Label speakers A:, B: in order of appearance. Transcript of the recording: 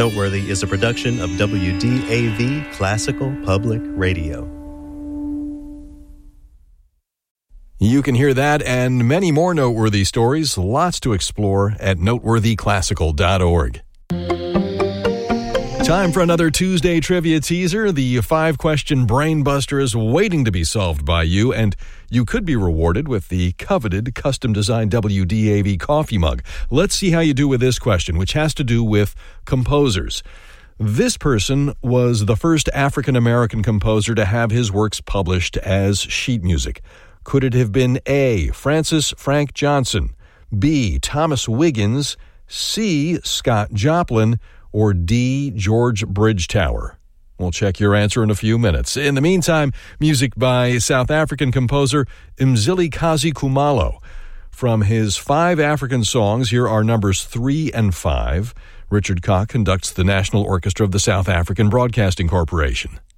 A: Noteworthy is a production of WDAV Classical Public Radio.
B: You can hear that and many more noteworthy stories, lots to explore at noteworthyclassical.org. Time for another Tuesday trivia teaser. The 5-question brain buster is waiting to be solved by you, and you could be rewarded with the coveted custom-designed WDAV coffee mug. Let's see how you do with this question, which has to do with composers. This person was the first African-American composer to have his works published as sheet music. Could it have been A, Francis Frank Johnson, B, Thomas Wiggins, C, Scott Joplin, or D, George Bridgetower? We'll check your answer in a few minutes. In the meantime, music by South African composer Mzilikazi Khumalo. From his 5 African songs, here are numbers 3 and 5. Richard Koch conducts the National Orchestra of the South African Broadcasting Corporation.